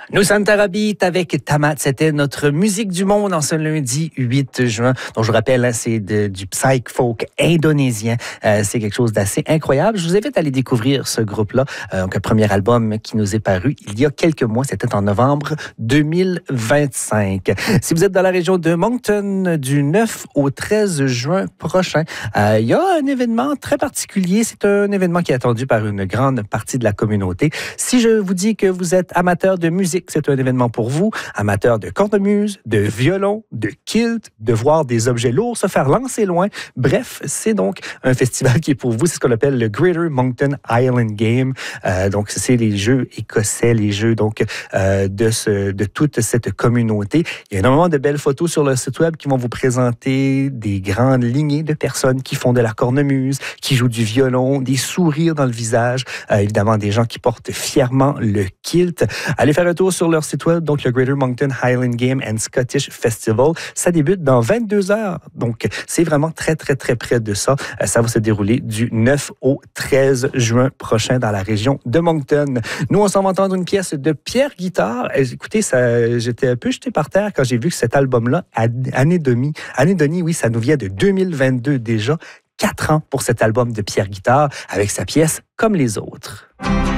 Nous sommes Tarabit avec Tamat. C'était notre musique du monde en ce lundi 8 juin. Donc, je vous rappelle, hein, c'est du psych folk indonésien. C'est quelque chose d'assez incroyable. Je vous invite à aller découvrir ce groupe-là. Donc, un premier album qui nous est paru il y a quelques mois. C'était en novembre 2025. Si vous êtes dans la région de Moncton, du 9 au 13 juin prochain, il y a un événement très particulier. C'est un événement qui est attendu par une grande partie de la communauté. Si je vous dis que vous êtes amateur de musique, c'est un événement pour vous. Amateur de cornemuse, de violon, de kilt, de voir des objets lourds se faire lancer loin. Bref, c'est donc un festival qui est pour vous. C'est ce qu'on appelle le Greater Moncton Island Game. Donc, c'est les jeux écossais, les jeux donc de toute cette communauté. Il y a énormément de belles photos sur le site web qui vont vous présenter des grandes lignées de personnes qui font de la cornemuse, qui jouent du violon, des sourires dans le visage. Évidemment, des gens qui portent fièrement le kilt. Allez faire un tour sur leur site web, donc le Greater Moncton Highland Game and Scottish Festival. Ça débute dans 22 heures. Donc, c'est vraiment très, très, très près de ça. Ça va se dérouler du 9 au 13 juin prochain dans la région de Moncton. Nous, on s'en va entendre une pièce de Pierre Guitare. Écoutez, j'étais un peu jeté par terre quand j'ai vu que cet album-là, Anédonie, oui, ça nous vient de 2022 déjà. 4 ans pour cet album de Pierre Guitare avec sa pièce Comme les autres.